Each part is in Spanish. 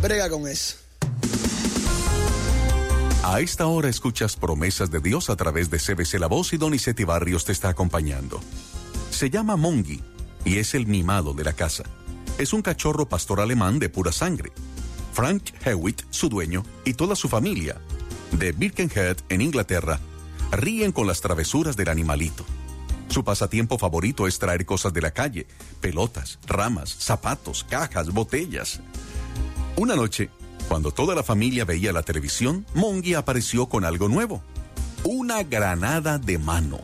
brega con eso. A esta hora escuchas Promesas de Dios a través de CBC La Voz y Donizetti Barrios te está acompañando. Se llama Mongi y es el mimado de la casa. Es un cachorro pastor alemán de pura sangre. Frank Hewitt, su dueño, y toda su familia, de Birkenhead, en Inglaterra, ríen con las travesuras del animalito. Su pasatiempo favorito es traer cosas de la calle: pelotas, ramas, zapatos, cajas, botellas. Una noche, cuando toda la familia veía la televisión, Mongi apareció con algo nuevo: una granada de mano.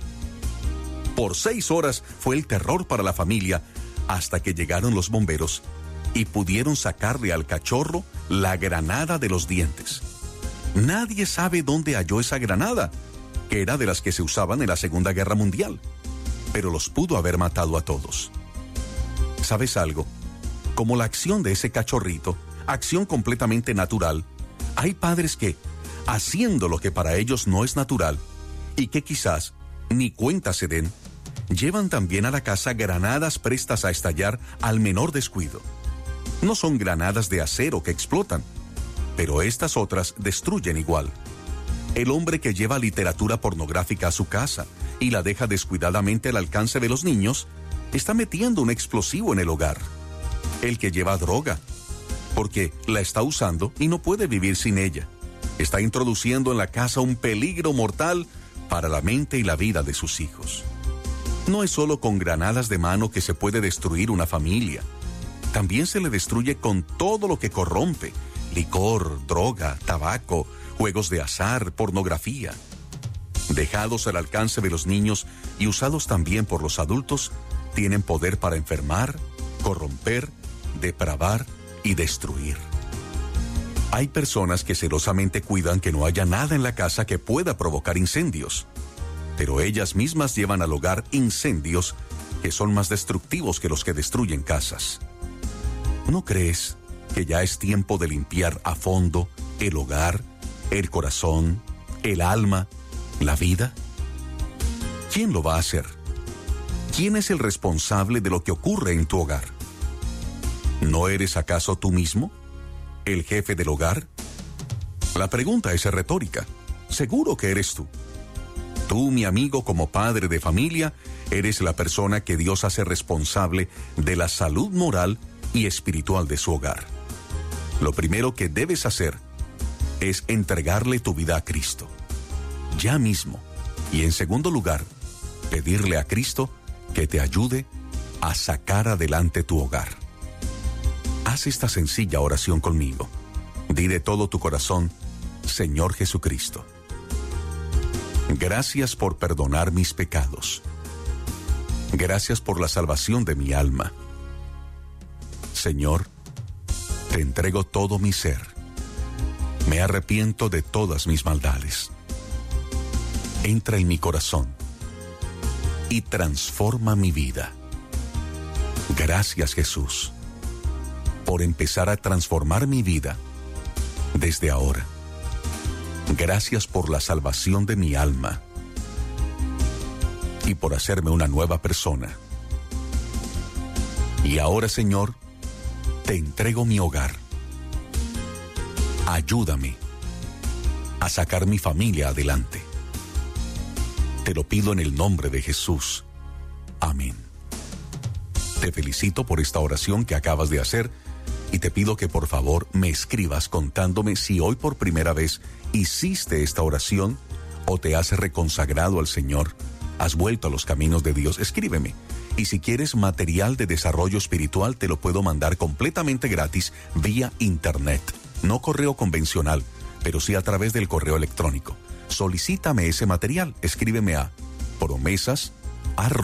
Por 6 horas fue el terror para la familia, hasta que llegaron los bomberos y pudieron sacarle al cachorro la granada de los dientes. Nadie sabe dónde halló esa granada, que era de las que se usaban en la Segunda Guerra Mundial, pero los pudo haber matado a todos. ¿Sabes algo? Como la acción de ese cachorrito, acción completamente natural, hay padres que, haciendo lo que para ellos no es natural, y que quizás ni cuenta se den, llevan también a la casa granadas prestas a estallar al menor descuido. No son granadas de acero que explotan, pero estas otras destruyen igual. El hombre que lleva literatura pornográfica a su casa y la deja descuidadamente al alcance de los niños, está metiendo un explosivo en el hogar. El que lleva droga, porque la está usando y no puede vivir sin ella, está introduciendo en la casa un peligro mortal para la mente y la vida de sus hijos. No es solo con granadas de mano que se puede destruir una familia. También se le destruye con todo lo que corrompe: licor, droga, tabaco, juegos de azar, pornografía. Dejados al alcance de los niños y usados también por los adultos, tienen poder para enfermar, corromper, depravar y destruir. Hay personas que celosamente cuidan que no haya nada en la casa que pueda provocar incendios, pero ellas mismas llevan al hogar incendios que son más destructivos que los que destruyen casas. ¿No crees que ya es tiempo de limpiar a fondo el hogar, el corazón, el alma, la vida? ¿Quién lo va a hacer? ¿Quién es el responsable de lo que ocurre en tu hogar? ¿No eres acaso tú mismo, el jefe del hogar? La pregunta es retórica. Seguro que eres tú. Tú, mi amigo, como padre de familia, eres la persona que Dios hace responsable de la salud moral y espiritual de su hogar. Lo primero que debes hacer es entregarle tu vida a Cristo, ya mismo. Y en segundo lugar, pedirle a Cristo que te ayude a sacar adelante tu hogar. Haz esta sencilla oración conmigo. Di de todo tu corazón: Señor Jesucristo, gracias por perdonar mis pecados. Gracias por la salvación de mi alma. Señor, te entrego todo mi ser. Me arrepiento de todas mis maldades. Entra en mi corazón y transforma mi vida. Gracias, Jesús, por empezar a transformar mi vida desde ahora. Gracias por la salvación de mi alma y por hacerme una nueva persona. Y ahora, Señor, te entrego mi hogar. Ayúdame a sacar mi familia adelante. Te lo pido en el nombre de Jesús. Amén. Te felicito por esta oración que acabas de hacer y te pido que por favor me escribas contándome si hoy por primera vez hiciste esta oración o te has reconsagrado al Señor, has vuelto a los caminos de Dios. Escríbeme. Y si quieres material de desarrollo espiritual, te lo puedo mandar completamente gratis vía internet. No correo convencional, pero sí a través del correo electrónico. Solicítame ese material. Escríbeme a promesas@